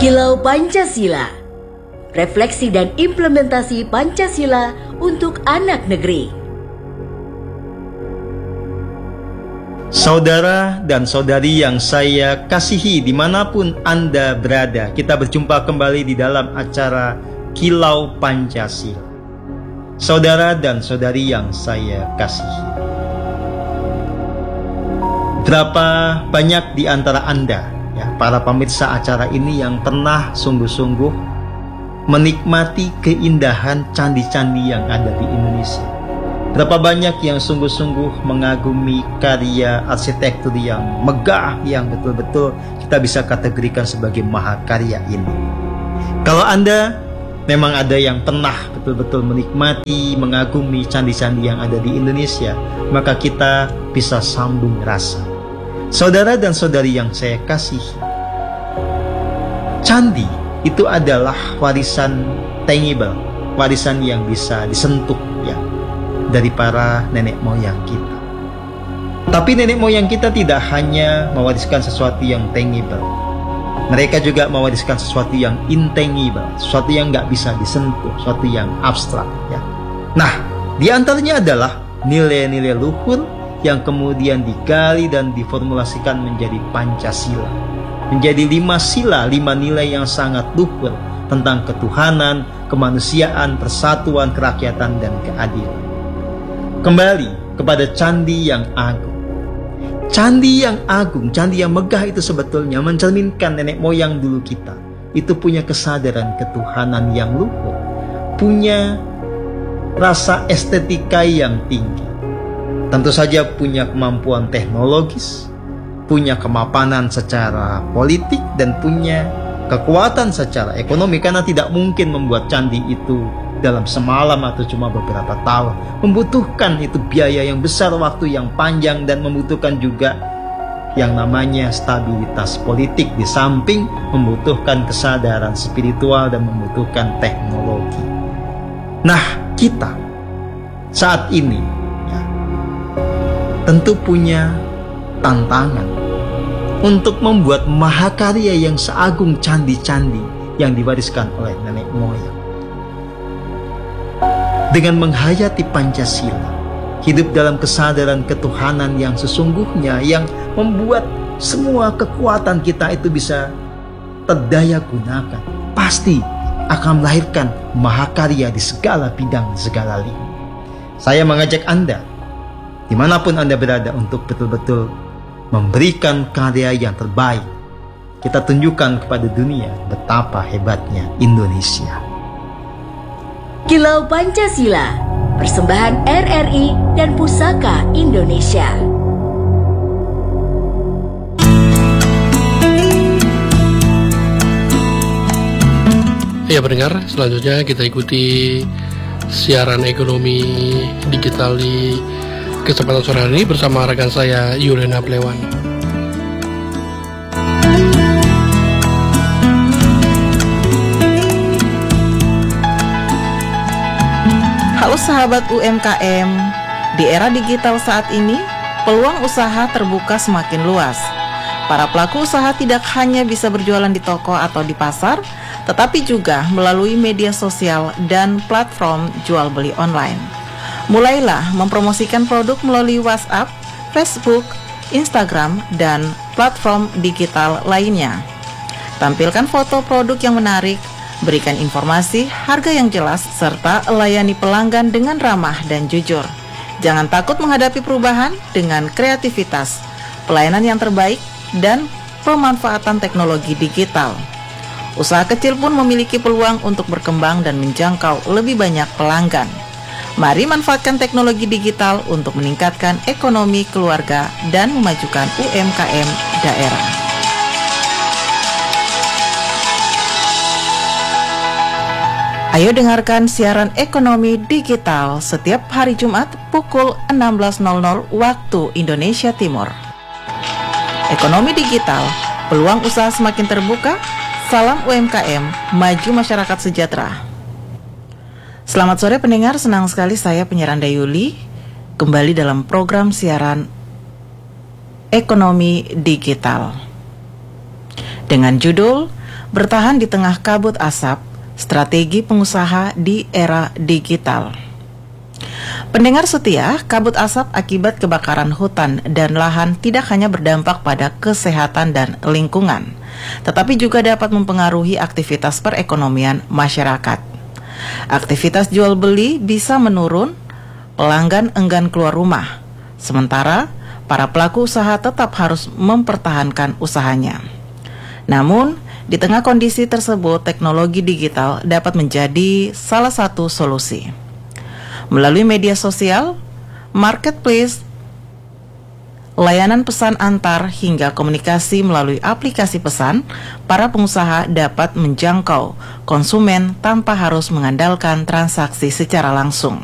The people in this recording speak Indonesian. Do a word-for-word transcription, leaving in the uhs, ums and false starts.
Kilau Pancasila, refleksi dan implementasi Pancasila untuk anak negeri. Saudara dan saudari yang saya kasihi dimanapun Anda berada, kita berjumpa kembali di dalam acara Kilau Pancasila. Saudara dan saudari yang saya kasihi, berapa banyak di antara Anda, ya, para pemirsa acara ini yang pernah sungguh-sungguh menikmati keindahan candi-candi yang ada di Indonesia? Berapa banyak yang sungguh-sungguh mengagumi karya arsitektur yang megah, yang betul-betul kita bisa kategorikan sebagai mahakarya ini? Kalau Anda memang ada yang pernah betul-betul menikmati, mengagumi candi-candi yang ada di Indonesia, maka kita bisa sambung rasa. Saudara dan saudari yang saya kasihi, candi itu adalah warisan tangible, warisan yang bisa disentuh, ya, dari para nenek moyang kita. Tapi nenek moyang kita tidak hanya mewariskan sesuatu yang tangible, mereka juga mewariskan sesuatu yang intangible, sesuatu yang nggak bisa disentuh, sesuatu yang abstrak, ya. Nah, di antaranya adalah nilai-nilai luhur yang kemudian digali dan diformulasikan menjadi Pancasila, menjadi lima sila, lima nilai yang sangat luhur tentang ketuhanan, kemanusiaan, persatuan, kerakyatan, dan keadilan. Kembali kepada candi yang agung. Candi yang agung, candi yang megah itu sebetulnya mencerminkan nenek moyang dulu kita itu punya kesadaran ketuhanan yang luhur, punya rasa estetika yang tinggi. Tentu saja punya kemampuan teknologis, punya kemapanan secara politik, dan punya kekuatan secara ekonomi, karena tidak mungkin membuat candi itu dalam semalam atau cuma beberapa tahun. Membutuhkan itu biaya yang besar, waktu yang panjang, dan membutuhkan juga yang namanya stabilitas politik, di samping membutuhkan kesadaran spiritual dan membutuhkan teknologi. Nah, kita saat ini tentu punya tantangan untuk membuat mahakarya yang seagung candi-candi yang diwariskan oleh nenek moyang. Dengan menghayati Pancasila, hidup dalam kesadaran ketuhanan yang sesungguhnya, yang membuat semua kekuatan kita itu bisa terdaya gunakan, pasti akan melahirkan mahakarya di segala bidang, segala lini. Saya mengajak Anda dimanapun Anda berada untuk betul-betul memberikan karya yang terbaik. Kita tunjukkan kepada dunia betapa hebatnya Indonesia. Kilau Pancasila, persembahan R R I dan Pusaka Indonesia. Ya pendengar, selanjutnya kita ikuti siaran ekonomi digital di kesempatan sore hari ini bersama rekan saya Yulena Plewan. Halo sahabat U M K M, di era digital saat ini, peluang usaha terbuka semakin luas. Para pelaku usaha tidak hanya bisa berjualan di toko atau di pasar, tetapi juga melalui media sosial dan platform jual beli online. Mulailah mempromosikan produk melalui WhatsApp, Facebook, Instagram, dan platform digital lainnya. Tampilkan foto produk yang menarik, berikan informasi, harga yang jelas, serta layani pelanggan dengan ramah dan jujur. Jangan takut menghadapi perubahan dengan kreativitas, pelayanan yang terbaik, dan pemanfaatan teknologi digital. Usaha kecil pun memiliki peluang untuk berkembang dan menjangkau lebih banyak pelanggan. Mari manfaatkan teknologi digital untuk meningkatkan ekonomi keluarga dan memajukan U M K M daerah. Ayo dengarkan siaran ekonomi digital setiap hari Jumat pukul enam belas nol nol waktu Indonesia Timur. Ekonomi digital, peluang usaha semakin terbuka. Salam U M K M, maju masyarakat sejahtera. Selamat sore pendengar, senang sekali saya penyiar Anda Yuli kembali dalam program siaran Ekonomi Digital dengan judul Bertahan di tengah kabut asap, strategi pengusaha di era digital. Pendengar setia, kabut asap akibat kebakaran hutan dan lahan tidak hanya berdampak pada kesehatan dan lingkungan, tetapi juga dapat mempengaruhi aktivitas perekonomian masyarakat. Aktivitas jual beli bisa menurun, pelanggan enggan keluar rumah, sementara para pelaku usaha tetap harus mempertahankan usahanya. Namun, di tengah kondisi tersebut, teknologi digital dapat menjadi salah satu solusi. Melalui media sosial, marketplace, layanan pesan antar, hingga komunikasi melalui aplikasi pesan, para pengusaha dapat menjangkau konsumen tanpa harus mengandalkan transaksi secara langsung.